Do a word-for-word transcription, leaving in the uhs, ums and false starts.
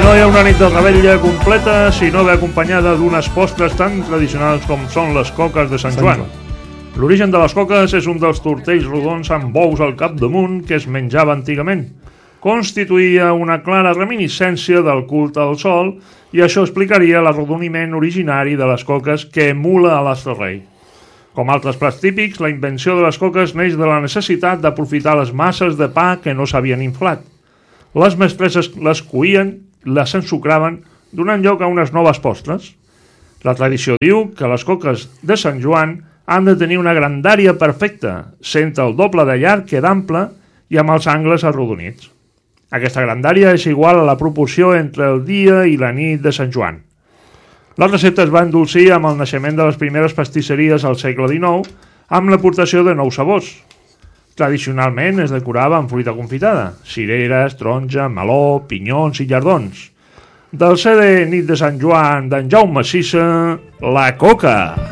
No hi ha una nit de revetlla completa si no ve acompanyada d'unes postres tan tradicionals com són les coques de Sant Joan. L'origen de les coques és un dels tortells rodons amb bous al capdamunt que es menjava antigament. Constituïa una clara reminiscència del culte al sol i això explicaria l'arrodoniment originari de les coques que emula a l'Astre Rei. Com altres plats típics, la invenció de les coques neix de la necessitat d'aprofitar les masses de pa que no s'havien inflat. Les mestresses les coïen, les ensucraven, donant lloc a unes noves postres. La tradició diu que les coques de Sant Joan han de tenir una grandària perfecta, sent el doble de llarg que d'ample i amb els angles arrodonits. Aquesta grandària és igual a la proporció entre el dia i la nit de Sant Joan. La recepta es va endolcir amb el naixement de les primeres pastisseries al segle dinou amb l'aportació de nous sabors. Tradicionalment es decorava amb fruita confitada, cireres, taronja, meló, pinyons i llardons. Del C D Nit de Sant Joan d'en Jaume Sisa, la coca!